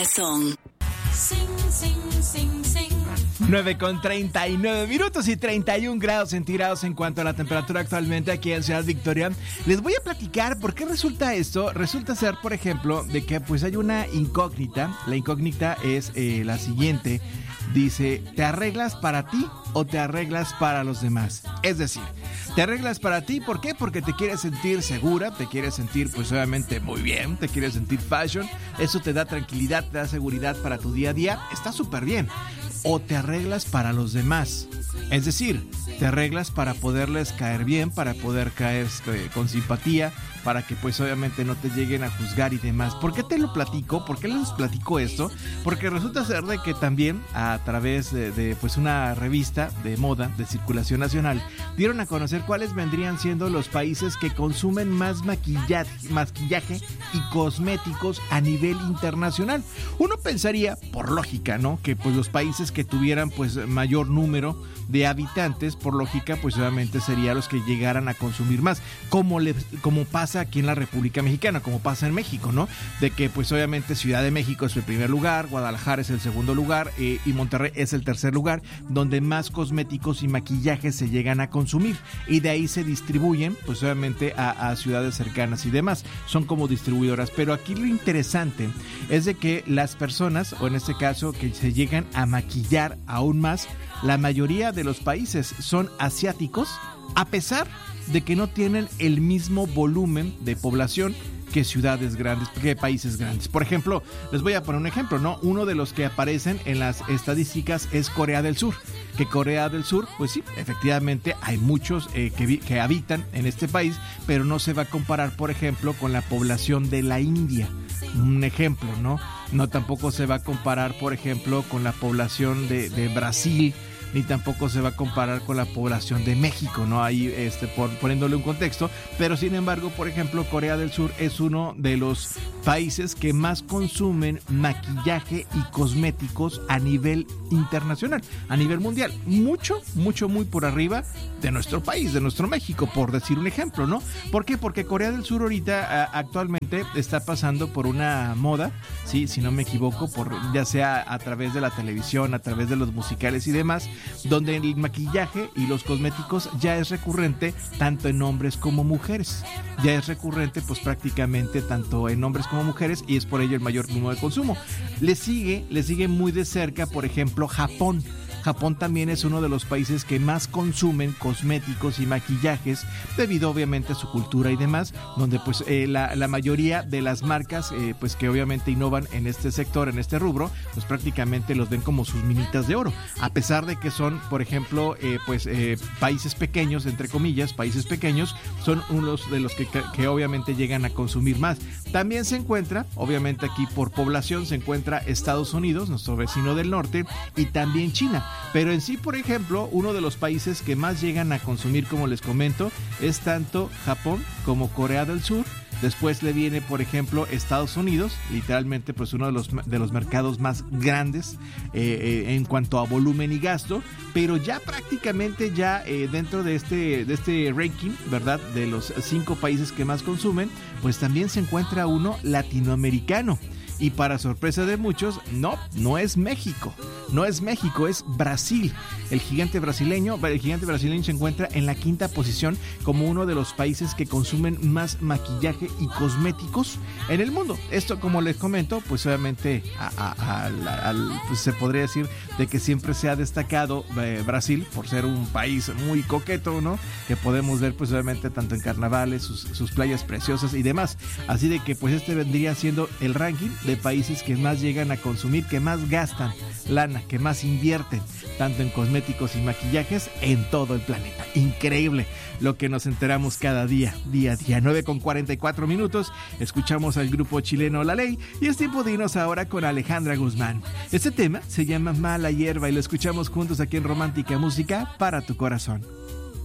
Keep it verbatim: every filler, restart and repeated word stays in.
corazón. Sing, sing, sing, sing. nueve con treinta y nueve minutos y treinta y un grados centígrados en cuanto a la temperatura actualmente aquí en Ciudad Victoria. Les voy a platicar por qué resulta esto. Resulta ser, por ejemplo, de que pues hay una incógnita. La incógnita es eh, la siguiente. Dice, ¿te arreglas para ti o te arreglas para los demás? Es decir, te arreglas para ti, ¿por qué? Porque te quieres sentir segura, te quieres sentir pues obviamente muy bien, te quieres sentir fashion, eso te da tranquilidad, te da seguridad para tu día a día, está súper bien. O te arreglas para los demás, es decir, te arreglas para poderles caer bien, para poder caer eh, con simpatía, para que pues obviamente no te lleguen a juzgar y demás. ¿Por qué te lo platico? ¿Por qué les platico esto? Porque resulta ser de que también a través de, de pues una revista de moda de circulación nacional dieron a conocer cuáles vendrían siendo los países que consumen más maquillaje, maquillaje y cosméticos a nivel internacional. Uno pensaría, por lógica, ¿no? Que pues los países que tuvieran pues mayor número de habitantes, por lógica, pues obviamente serían los que llegaran a consumir más, como, le, como pasa aquí en la República Mexicana, como pasa en México, ¿no? De que pues obviamente Ciudad de México es el primer lugar, Guadalajara es el segundo lugar eh, y Monterrey es el tercer lugar, donde más cosméticos y maquillajes se llegan a consumir y de ahí se distribuyen pues obviamente a, a ciudades cercanas y demás, son como distribuidoras. Pero aquí lo interesante es de que las personas, o en este caso que se llegan a maquillar aún más, la mayoría de los países son asiáticos, a pesar de que no tienen el mismo volumen de población que ciudades grandes, que países grandes. Por ejemplo, les voy a poner un ejemplo, ¿no? Uno de los que aparecen en las estadísticas es Corea del Sur, que Corea del Sur, pues sí, efectivamente hay muchos eh, que, vi, que habitan en este país, pero no se va a comparar, por ejemplo, con la población de la India. Un ejemplo, ¿no? No tampoco se va a comparar, por ejemplo, con la población de, de Brasil, ni tampoco se va a comparar con la población de México, ¿no? Ahí este, por, poniéndole un contexto, pero sin embargo, por ejemplo, Corea del Sur es uno de los países que más consumen maquillaje y cosméticos a nivel internacional, a nivel mundial, mucho, mucho, muy por arriba de nuestro país, de nuestro México, por decir un ejemplo, ¿no? ¿Por qué? Porque Corea del Sur ahorita a, actualmente está pasando por una moda, sí, si no me equivoco, por ya sea a través de la televisión, a través de los musicales y demás, donde el maquillaje y los cosméticos ya es recurrente tanto en hombres como mujeres. Ya es recurrente pues prácticamente tanto en hombres como mujeres y es por ello el mayor número de consumo. Le sigue, le sigue muy de cerca, por ejemplo, Japón. Japón también es uno de los países que más consumen cosméticos y maquillajes debido obviamente a su cultura y demás, donde pues eh, la, la mayoría de las marcas eh, pues que obviamente innovan en este sector, en este rubro, pues prácticamente los ven como sus minitas de oro, a pesar de que son, por ejemplo, eh, pues eh, países pequeños, entre comillas, países pequeños, son unos de los que, que obviamente llegan a consumir más. También se encuentra, obviamente aquí por población, se encuentra Estados Unidos, nuestro vecino del norte, y también China. Pero en sí, por ejemplo, uno de los países que más llegan a consumir, como les comento, es tanto Japón como Corea del Sur. Después le viene, por ejemplo, Estados Unidos, literalmente pues uno de los, de los mercados más grandes eh, eh, en cuanto a volumen y gasto, pero ya prácticamente ya eh, dentro de este, de este ranking, ¿verdad? De los cinco países que más consumen, pues también se encuentra uno latinoamericano. Y para sorpresa de muchos, no, no es México, no es México, es Brasil. El gigante brasileño, el gigante brasileño se encuentra en la quinta posición como uno de los países que consumen más maquillaje y cosméticos en el mundo. Esto, como les comento, pues obviamente a, a, a, a, pues se podría decir de que siempre se ha destacado eh, Brasil por ser un país muy coqueto, ¿no? Que podemos ver pues obviamente tanto en carnavales, sus, sus playas preciosas y demás. Así de que pues este vendría siendo el ranking de países que más llegan a consumir, que más gastan lana, que más invierten tanto en cosméticos y maquillajes en todo el planeta. Increíble lo que nos enteramos cada día, día a día. nueve con cuarenta y cuatro minutos, escuchamos al grupo chileno La Ley y es tiempo de irnos ahora con Alejandra Guzmán. Este tema se llama Mala Hierba y lo escuchamos juntos aquí en Romántica Música para tu Corazón.